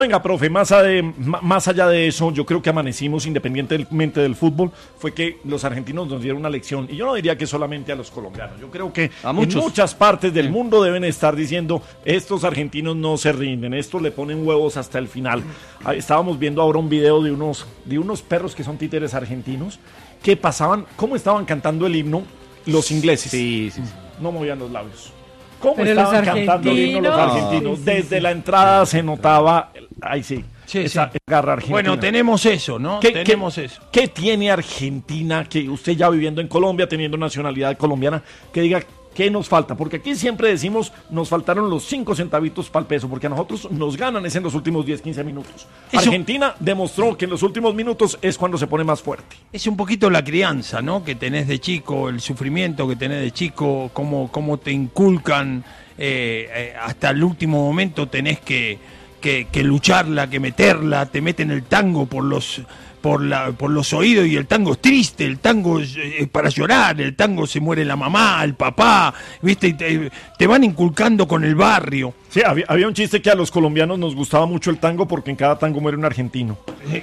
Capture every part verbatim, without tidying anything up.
Venga, profe, más, de, más allá de eso, yo creo que amanecimos independientemente del fútbol, fue que los argentinos nos dieron una lección, y yo no diría que solamente a los colombianos, yo creo que en muchas partes del mundo deben estar diciendo, estos argentinos no se rinden, estos le ponen huevos hasta el final. Estábamos viendo ahora un video de unos, de unos perros que son títeres argentinos, que pasaban, cómo estaban cantando el himno los ingleses. Sí, sí, sí. No movían los labios. ¿Cómo Pero estaban cantando el himno los argentinos? Sí, sí, Desde sí. la entrada se notaba, ahí sí, sí, esa sí. garra argentina. Bueno, tenemos eso, ¿no? ¿Qué, tenemos qué, eso. ¿Qué tiene Argentina, que usted ya viviendo en Colombia, teniendo nacionalidad colombiana, que diga qué nos falta? Porque aquí siempre decimos, nos faltaron los cinco centavitos para el peso, porque a nosotros nos ganan es en los últimos diez, quince minutos. Eso. Argentina demostró que en los últimos minutos es cuando se pone más fuerte. Es un poquito la crianza, ¿no? Que tenés de chico, el sufrimiento que tenés de chico, cómo, cómo te inculcan. Eh, eh, hasta el último momento tenés que, que, que lucharla, que meterla, te meten el tango por los por la por los oídos y el tango es triste, el tango es, es para llorar, el tango se muere la mamá, el papá, viste, y te, te van inculcando con el barrio. Sí, había, había un chiste que a los colombianos nos gustaba mucho el tango porque en cada tango muere un argentino.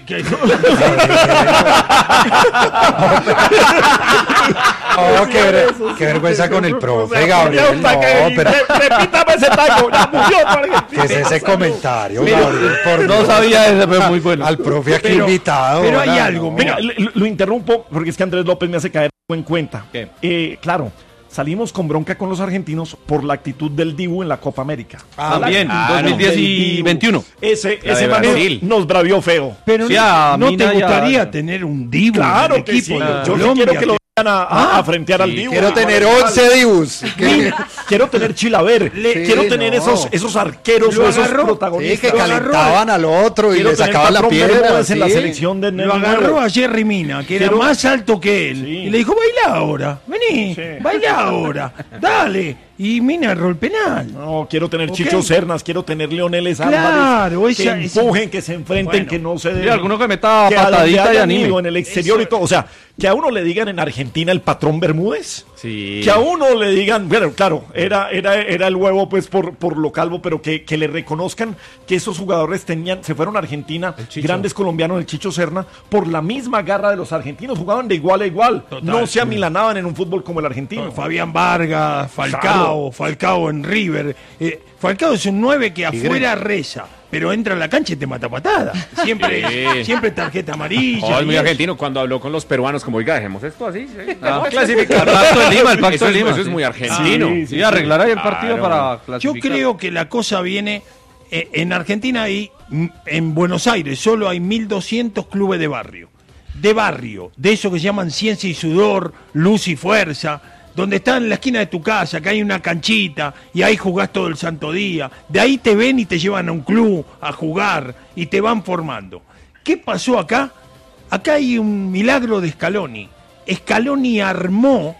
Oh, qué, ver, qué vergüenza con el profe, Gabriel. No, pero... Repítame ese tango, ya murió tu argentino. ¿Qué es ese comentario, pero, Gabriel? Por no sabía eso, pero muy bueno. Al profe aquí pero, invitado. Pero hay ¿verdad? algo, mira. Venga, lo, lo interrumpo porque es que Andrés López me hace caer en cuenta. ¿Qué? Eh, claro. Salimos con bronca con los argentinos por la actitud del Dibu en la Copa América. Ah, también, ah, dos mil diez y veintiuno. Ese, la ese man nos bravió feo. Pero sí, ¿no te gustaría ya... tener un Dibu claro en el equipo? Sí. De Yo Colombia, quiero que, que... lo a, a, ah, a frentear sí, al Dibu. Quiero tener once Dibus. Quiero tener Chilaver. Sí, quiero tener no. esos, esos arqueros o esos protagonistas. Sí, que calentaban al otro y quiero le sacaban la piedra. Sí. En la selección de lo agarró a Jerry Mina, que quiero... era más alto que él. Sí. Y le dijo, baila ahora. Vení, sí. baila ahora. Dale. Y Mina erró el penal. No, quiero tener okay. Chicho Sernas, quiero tener Leoneles claro, Álvarez, esa, que empujen, esa... que se enfrenten, bueno, que no se den. Sí, alguno que meta patadita y anime. En el exterior Eso... y todo. O sea, que a uno le digan en Argentina el patrón Bermúdez. Sí. Que a uno le digan, bueno, claro, era, era, era el huevo pues por, por lo calvo, pero que, que le reconozcan que esos jugadores tenían, se fueron a Argentina, grandes colombianos, el Chicho Serna, por la misma garra de los argentinos, jugaban de igual a igual. Total, no se amilanaban en un fútbol como el argentino. No, Fabián Vargas, Falcao, claro. Falcao en River. Eh, Falcao es un nueve que afuera reza, pero entra a la cancha y te mata patada. Siempre, sí. siempre tarjeta amarilla. Oh, es muy argentino cuando habló con los peruanos, como oiga, dejemos esto así. ¿sí? Ah, clasificar. El pacto de Lima, el pacto de Lima. Eso es muy argentino. Sí, sí, sí, arreglar ahí el partido claro. para clasificar. Yo creo que la cosa viene eh, en Argentina y en Buenos Aires solo hay mil doscientos clubes de barrio. De barrio, de eso que se llaman ciencia y sudor, luz y fuerza. Donde está en la esquina de tu casa, que hay una canchita y ahí jugás todo el santo día. De ahí te ven y te llevan a un club a jugar y te van formando. ¿Qué pasó acá? Acá hay un milagro de Scaloni. Scaloni armó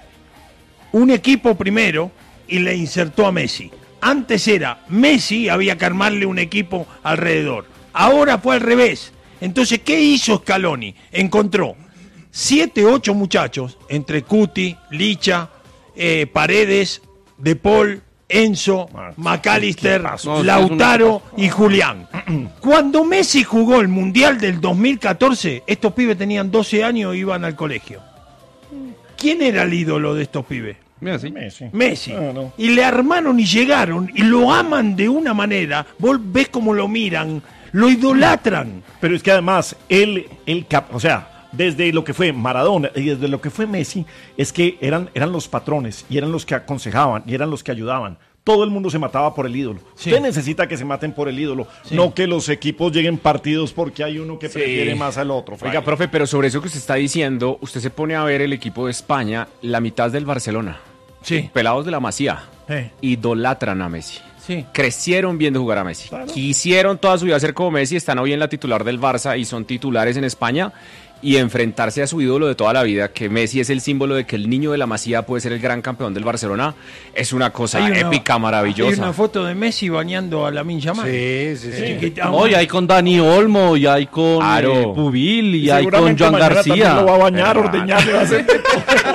un equipo primero y le insertó a Messi. Antes era Messi, había que armarle un equipo alrededor. Ahora fue al revés. Entonces, ¿qué hizo Scaloni? Encontró siete, ocho muchachos, entre Cuti, Licha, Eh, Paredes, De Paul, Enzo, ah, McAllister, no, Lautaro una... y Julián. Cuando Messi jugó el Mundial del dos mil catorce, estos pibes tenían doce años y iban al colegio. ¿Quién era el ídolo de estos pibes? Messi. Messi. Messi. Ah, no. Y le armaron y llegaron y lo aman de una manera. Vos ves cómo lo miran, lo idolatran. Pero es que además, él, él cap- o sea... desde lo que fue Maradona y desde lo que fue Messi, es que eran, eran los patrones y eran los que aconsejaban y eran los que ayudaban. Todo el mundo se mataba por el ídolo. Sí. Usted necesita que se maten por el ídolo, sí. no que los equipos lleguen partidos porque hay uno que sí. prefiere más al otro. Oiga, profe, pero sobre eso que usted está diciendo, usted se pone a ver el equipo de España, la mitad del Barcelona. Sí. Pelados de la Masía. Eh. Idolatran a Messi. Sí. Crecieron viendo jugar a Messi. Claro. Quisieron toda su vida ser como Messi, están hoy en la titular del Barça y son titulares en España. Y enfrentarse a su ídolo de toda la vida, que Messi es el símbolo de que el niño de la Masía puede ser el gran campeón del Barcelona, es una cosa una, épica, maravillosa. Hay una foto de Messi bañando a Lamine Yamal. Sí, sí, sí. sí. No, y hay con Dani Olmo, y hay con claro. eh, Pubil, y, y hay con Joan García. Lo va a bañar, ordeñar, va a hacer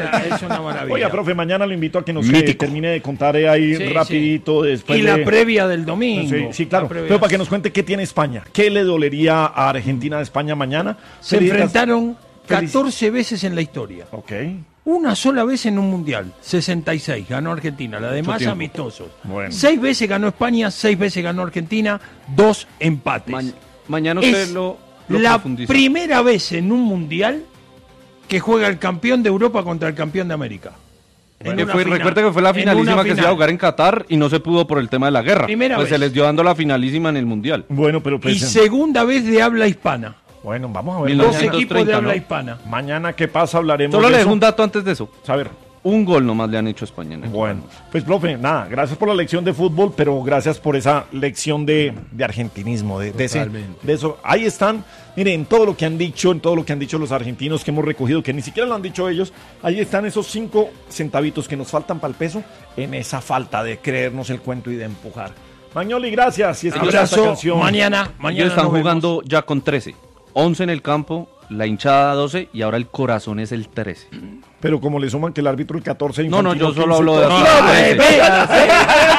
es una maravilla. Oiga, profe, mañana lo invito a que nos eh, termine de contar ahí sí, rapidito. Sí. Después y de... la previa del domingo. Sí, sí claro. Pero para que nos cuente qué tiene España. ¿Qué le dolería a Argentina de España mañana? Se Feliz... enfrentaron catorce veces en la historia. Ok. Una sola vez en un mundial, sesenta y seis, ganó Argentina, la demás tiempo. amistosos. Bueno. Seis veces ganó España, seis veces ganó Argentina, dos empates. Ma mañana usted es lo, lo la profundiza. Primera vez en un mundial que juega el campeón de Europa contra el campeón de América. Que fue, recuerda que fue la finalísima que final. se iba a jugar en Qatar y no se pudo por el tema de la guerra. Primera pues vez. se les dio dando la finalísima en el mundial. Bueno, pero pues, y segunda vez de habla hispana. Bueno, vamos a ver. Dos equipos de habla ¿no? hispana. Mañana, ¿qué pasa? Hablaremos Solo de le eso. dejo un dato antes de eso. A ver. Un gol nomás le han hecho a España. En bueno, pues, profe, nada, gracias por la lección de fútbol, pero gracias por esa lección de, de argentinismo, de, de, ese, de eso. Ahí están, miren, en todo lo que han dicho, en todo lo que han dicho los argentinos que hemos recogido, que ni siquiera lo han dicho ellos, ahí están esos cinco centavitos que nos faltan para el peso, en esa falta de creernos el cuento y de empujar. Magnoli, gracias. Y abrazo, mañana, mañana ellos están jugando ya con trece, once en el campo, la hinchada doce y ahora el corazón es el trece. Pero como le suman que el árbitro el catorce No, no, yo solo quince, hablo de... No, no,